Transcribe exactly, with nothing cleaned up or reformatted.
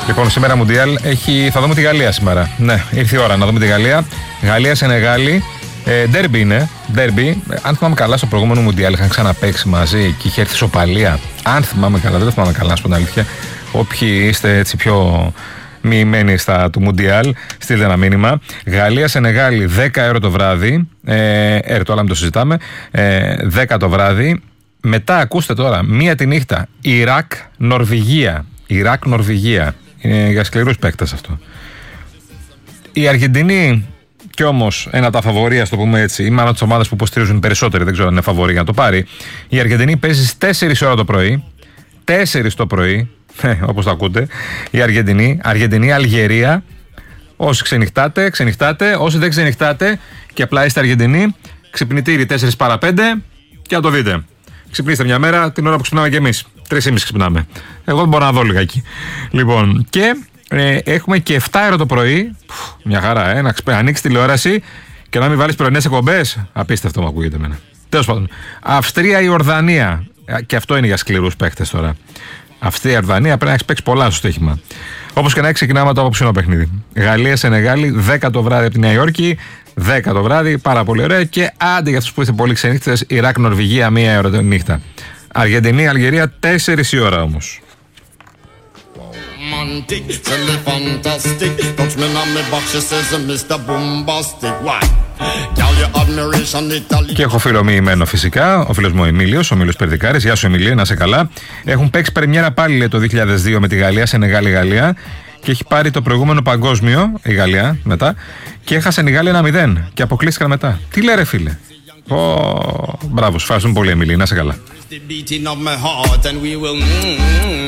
Λοιπόν, σήμερα Μουντιάλ έχει... θα δούμε τη Γαλλία σήμερα. Ναι, ήρθε η ώρα να δούμε τη Γαλλία. Γαλλία-Σενεγάλη. Ντέρμπι είναι. Ντέρμπι. Αν θυμάμαι καλά, στο προηγούμενο Μουντιάλ είχαν ξαναπαίξει μαζί και είχε έρθει σοπαλία. Αν θυμάμαι καλά, δεν το θυμάμαι καλά, να σου πω την αλήθεια. Όποιοι είστε έτσι πιο μοιημένοι στα του Μουντιάλ, στείλτε ένα μήνυμα. Γαλλία-Σενεγάλη, δέκα ευρώ το βράδυ. Ε, έρθω, αλλά μην το συζητάμε. Ε, δέκα το βράδυ. Μετά, ακούστε τώρα, μία τη νύχτα. Ιράκ-Νορβηγία. Ιράκ-Νορβηγία. Είναι για σκληρούς παίκτες αυτό. Η Αργεντινή, κι όμως ένα τα φαβορία, το πούμε έτσι, ή μάλλον τις ομάδες που υποστηρίζουν περισσότεροι, δεν ξέρω αν είναι φαβορία για να το πάρει. Η Αργεντινή παίζει στις τέσσερις ώρα το πρωί. τέσσερις το πρωί, όπως το ακούτε. Η Αργεντινή, Αργεντινή, Αλγερία. Όσοι ξενυχτάτε, ξενυχτάτε. Όσοι δεν ξενυχτάτε και απλά είστε Αργεντινή, ξυπνητήρι τέσσερις παρά πέντε και να το δείτε. Ξυπνήστε μια μέρα την ώρα που ξυπνάμε κι εμείς. Τρεις και μισή ξυπνάμε. Εγώ δεν μπορώ να δω λιγάκι. Λοιπόν, και ε, έχουμε και εφτά ώρα το πρωί. Μια χαρά, ε, να ξυπ... ανοίξει τηλεόραση και να μην βάλεις πρωινές εκπομπές. Απίστευτο μου ακούγεται εμένα. Τέλος πάντων. Αυστρία-Ιορδανία. Και αυτό είναι για σκληρούς παίκτες τώρα. Αυστρία-Ιορδανία πρέπει να έχει παίξει πολλά στο στοίχημα. Όπως και να έχει, ξεκινάμε το απόψινό παιχνίδι. Γαλλία-Σενεγάλη, δέκα το βράδυ από τη Νέα Υόρκη. δέκα το βράδυ, πάρα πολύ ωραία. Και άντε για αυτούς που είστε πολύ ξενύχτες, Ιράκ-Νορβηγία, μία ώρα τη νύχτα. Αργεντινή-Αλγερία, τέσσερις η ώρα όμως. Και έχω φίλο μοιημένο φυσικά, ο φίλος μου ο Εμίλιος, ο Εμίλιος Περδικάρης. Γεια σου Εμίλιο, να είσαι καλά. Έχουν παίξει πρεμιέρα πάλι λέει, το δύο χιλιάδες δύο με τη Γαλλία, Σενεγάλη-Γαλλία. Και έχει πάρει το προηγούμενο παγκόσμιο, η Γαλλία μετά, και έχασαν η Γαλλία ένα μηδέν και αποκλείστηκαν μετά. Τι λέει ρε φίλε. Ω, μπράβο, σου ευχαριστούμε πολύ Εμίλη, να είσαι καλά.